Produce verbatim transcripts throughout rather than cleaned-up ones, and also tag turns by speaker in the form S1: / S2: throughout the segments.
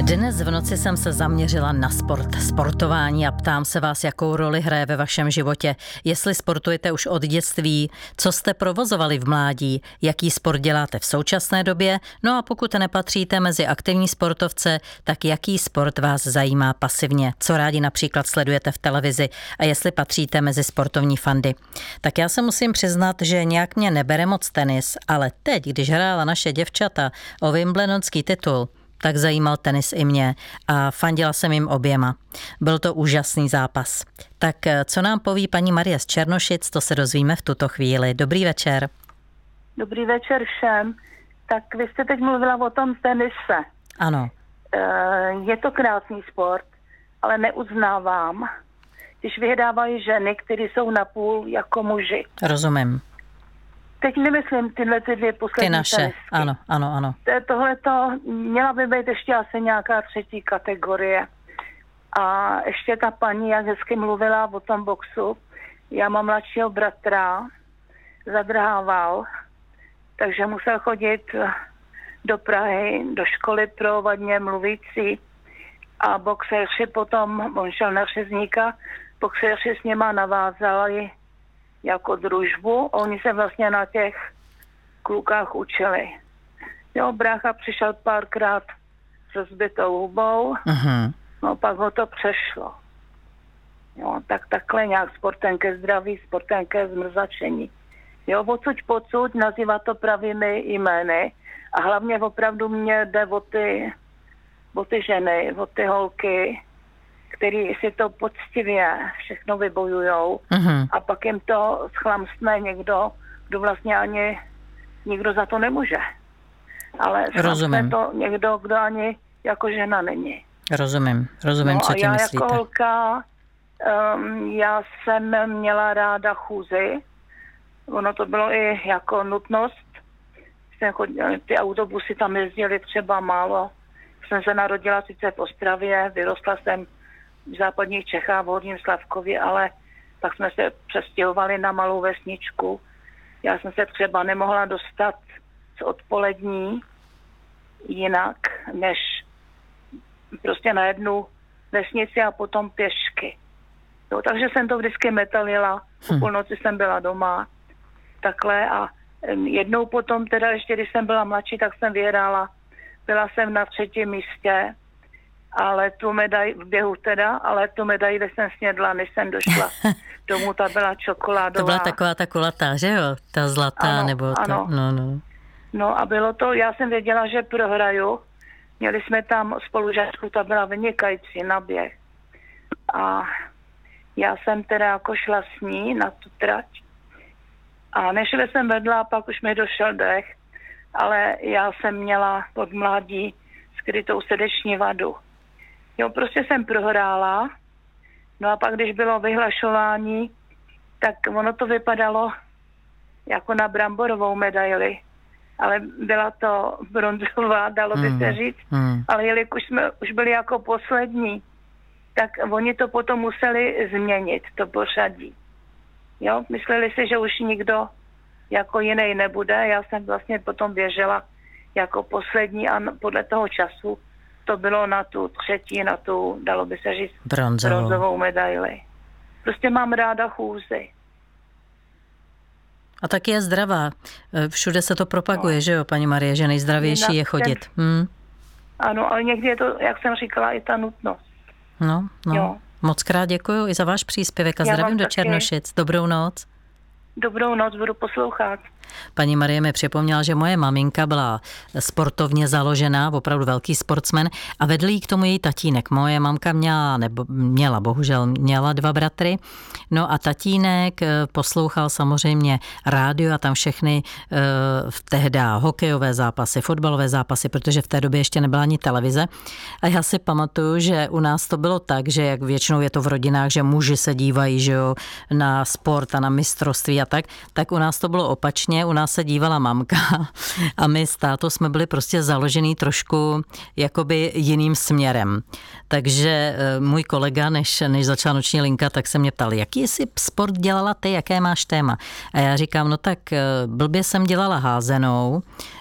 S1: Dnes v noci jsem se zaměřila na sport, sportování a ptám se vás, jakou roli hraje ve vašem životě. Jestli sportujete už od dětství, co jste provozovali v mládí, jaký sport děláte v současné době, no a pokud nepatříte mezi aktivní sportovce, tak jaký sport vás zajímá pasivně, co rádi například sledujete v televizi a jestli patříte mezi sportovní fandy. Tak já se musím přiznat, že nějak mě nebere moc tenis, ale teď, když hrála naše děvčata o Wimbledonský titul, tak zajímal tenis i mě a fandila jsem jim oběma. Byl to úžasný zápas. Tak co nám poví paní Marie z Černošic, to se dozvíme v tuto chvíli. Dobrý večer.
S2: Dobrý večer všem. Tak vy jste teď mluvila o tom tenise.
S1: Ano.
S2: Je to krásný sport, ale neuznávám, když vyhrávají ženy, které jsou napůl jako muži.
S1: Rozumím.
S2: Teď nemyslím tyhle ty dvě poslední
S1: Ty naše,
S2: tenisky.
S1: ano, ano, ano.
S2: Tohleto měla by být ještě asi nějaká třetí kategorie. A ještě ta paní, jak hezky mluvila o tom boxu, já mám mladšího bratra, zadrhával, takže musel chodit do Prahy, do školy pro vadně mluvící a boxéři potom, on šel na řezníka, boxéři s něma navázali jako družbu. Oni se vlastně na těch klukách učili. Jo, brácha přišel párkrát s rozbitou hubou, uh-huh. No pak ho to přešlo. Jo, tak takhle nějak sportem ke zdraví, sportem ke zmrzačení. Jo, odsud pocud, nazývá to pravými jmény a hlavně opravdu mě jde o ty, o ty ženy, o ty holky, který si to poctivě všechno vybojujou uh-huh. a pak jim to schlamstne někdo, kdo vlastně ani nikdo za to nemůže. Ale schlamstne to někdo, kdo ani jako žena není.
S1: Rozumím, rozumím,
S2: no,
S1: co tím
S2: já
S1: myslíte.
S2: Jako holka, um, já jsem měla ráda chůzi. Ono to bylo i jako nutnost. Jsem chodila, ty autobusy tam jezdily třeba málo. Jsem se narodila sice v Ostravě, vyrostla jsem v západních Čechách, v Horním Slavkově, ale pak jsme se přestěhovali na malou vesničku. Já jsem se třeba nemohla dostat z odpolední jinak, než prostě na jednu vesnici a potom pěšky. Jo, takže jsem to vždycky metalila, hm. o půlnoci jsem byla doma, takhle a jednou potom, teda ještě když jsem byla mladší, tak jsem vyhrála, byla jsem na třetím místě, ale tu medaili, v běhu teda, ale tu medaili jsem snědla, než jsem došla domů, ta byla čokoládová.
S1: To byla taková ta kulatá, že jo? Ta zlatá,
S2: ano,
S1: nebo ta,
S2: ano.
S1: no, no.
S2: No a bylo to, já jsem věděla, že prohraju. Měli jsme tam spolužáčku, ta byla vynikající na běh. A já jsem teda jako šla s ní na tu trať. A nešla jsem vedla, a pak už mi došel dech. Ale já jsem měla od mládí skrytou srdeční vadu. Jo, prostě jsem prohrála. No a pak, když bylo vyhlašování, tak ono to vypadalo jako na bramborovou medaili. Ale byla to bronzová, dalo by se říct. Mm. Ale jelikož jsme už byli jako poslední, tak oni to potom museli změnit, to pořadí. Jo, mysleli si, že už nikdo jako jiný nebude. Já jsem vlastně potom běžela jako poslední a podle toho času to bylo na tu třetí, na tu, dalo by se říct,
S1: bronzovou,
S2: bronzovou medaili. Prostě mám ráda chůzi.
S1: A taky je zdravá. Všude se to propaguje, no. Že jo, paní Marie, že nejzdravější Jinak je chodit. Ten... Hmm.
S2: Ano, ale někdy je to, jak jsem říkala, i ta nutnost.
S1: No, no. Jo. Moc krát děkuju i za váš příspěvek a Já zdravím do taky. Černošic. Dobrou noc.
S2: Dobrou noc, budu poslouchat.
S1: Paní Marie mi připomněla, že moje maminka byla sportovně založená, opravdu velký sportsmen a vedl jí k tomu její tatínek. Moje mamka měla, nebo měla, bohužel měla dva bratry, no a tatínek poslouchal samozřejmě rádio a tam všechny v tehda hokejové zápasy, fotbalové zápasy, protože v té době ještě nebyla ani televize. A já si pamatuju, že u nás to bylo tak, že jak většinou je to v rodinách, že muži se dívají, že jo, na sport a na mistrovství a tak, tak u nás to bylo opačně. U nás se dívala mamka a my s tátou jsme byli prostě založený trošku jakoby jiným směrem. Takže můj kolega, než, než začala noční linka, tak se mě ptal, jaký jsi sport dělala ty, jaké máš téma? A já říkám, no tak blbě jsem dělala házenou,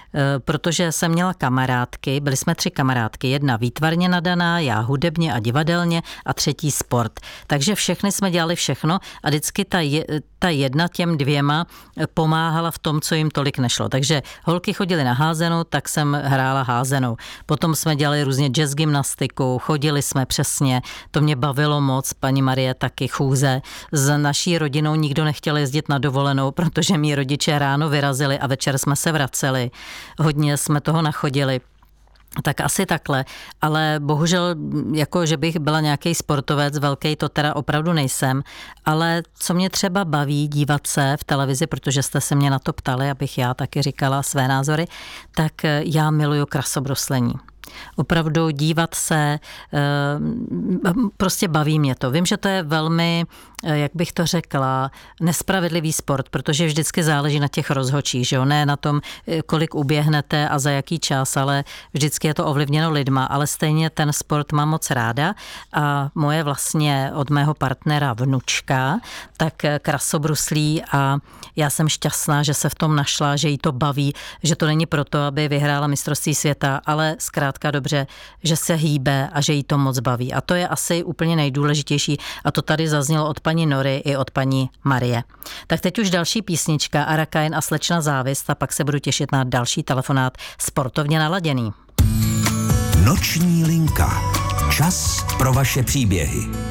S1: protože jsem měla kamarádky, byli jsme tři kamarádky, jedna výtvarně nadaná, já hudebně a divadelně a třetí sport. Takže všechny jsme dělali všechno a vždycky ta, je, ta jedna těm dvěma pomáhala v tom, co jim tolik nešlo. Takže holky chodily na házenou, tak jsem hrála házenou. Potom jsme dělali různě jazz gymnastiku, chodili jsme přesně, to mě bavilo moc, paní Marie taky chůze. S naší rodinou nikdo nechtěl jezdit na dovolenou, protože mý rodiče ráno vyrazili a večer jsme se vraceli. Hodně jsme toho nachodili. Tak asi takhle, ale bohužel, jako že bych byla nějaký sportovec velký, to teda opravdu nejsem, ale co mě třeba baví dívat se v televizi, protože jste se mě na to ptali, abych já taky říkala své názory, tak já miluju krasobruslení. Opravdu dívat se, prostě baví mě to. Vím, že to je velmi, jak bych to řekla, nespravedlivý sport, protože vždycky záleží na těch rozhodčích, že jo? Ne na tom, kolik uběhnete a za jaký čas, ale vždycky je to ovlivněno lidma, ale stejně ten sport mám moc ráda a moje vlastně od mého partnera vnučka, tak krasobruslí a já jsem šťastná, že se v tom našla, že jí to baví, že to není proto, aby vyhrála mistrovství světa, ale zkrátka dobře, že se hýbe a že jí to moc baví. A to je asi úplně nejdůležitější a to tady zaznělo od paní Nory i od paní Marie. Tak teď už další písnička Arakain a Slečna závist a pak se budu těšit na další telefonát Sportovně naladěný.
S3: Noční linka. Čas pro vaše příběhy.